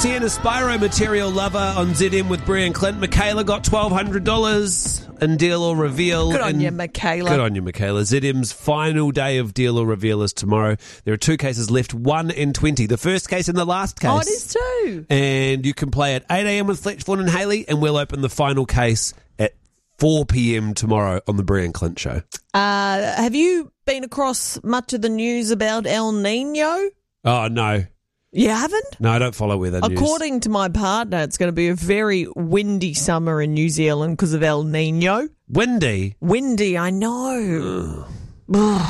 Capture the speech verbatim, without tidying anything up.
Sienna Spyro, Material Lover on Z M with Brie and Clint. Michaela got twelve hundred dollars in Deal or Reveal. Good on and you, Michaela. Good on you, Michaela. Z M's final day of Deal or Reveal is tomorrow. There are two cases left, one and twenty. The first case and the last case. Oh, it is too. And you can play at eight a.m. with Fletch, Vaughan and Haley, and we'll open the final case at four p.m. tomorrow on the Brie and Clint Show. Uh, have you been across much of the news about El Nino? Oh, no. You haven't? No, I don't follow weather news. According to my partner, it's going to be a very windy summer in New Zealand because of El Nino. Windy? Windy, I know. Ugh.